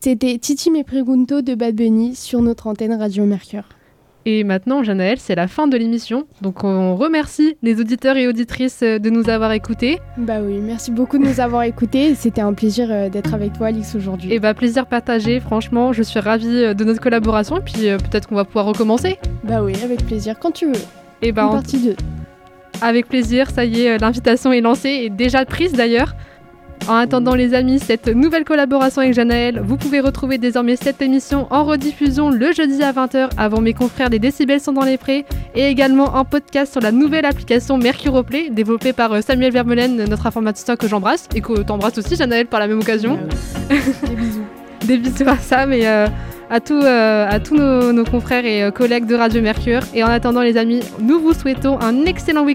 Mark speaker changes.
Speaker 1: C'était Titi Me Pregunto de Bad Bunny sur notre antenne Radio Mercure.
Speaker 2: Et maintenant, Janaël, c'est la fin de l'émission. Donc on remercie les auditeurs et auditrices de nous avoir écoutés.
Speaker 1: Bah oui, merci beaucoup de nous avoir écoutés. C'était un plaisir d'être avec toi, Alix, aujourd'hui.
Speaker 2: Et plaisir partagé. Franchement, je suis ravie de notre collaboration. Et puis peut-être qu'on va pouvoir recommencer.
Speaker 1: Bah oui, avec plaisir, quand tu veux.
Speaker 2: Et
Speaker 1: partie 2.
Speaker 2: Avec plaisir, ça y est, l'invitation est lancée et déjà prise d'ailleurs. En attendant les amis, cette nouvelle collaboration avec Janaël, vous pouvez retrouver désormais cette émission en rediffusion le jeudi à 20h avant mes confrères des Décibels sont dans les prés et également en podcast sur la nouvelle application Mercure Play développée par Samuel Vermeulen, notre informaticien que j'embrasse et que t'embrasses aussi Janaël par la même occasion.
Speaker 1: Des bisous.
Speaker 2: Des bisous à Sam et à tous nos confrères et collègues de Radio Mercure. Et en attendant les amis, nous vous souhaitons un excellent week-end